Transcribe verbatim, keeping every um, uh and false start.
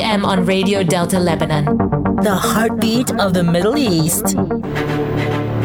m on Radio Delta Lebanon. The heartbeat of the Middle East.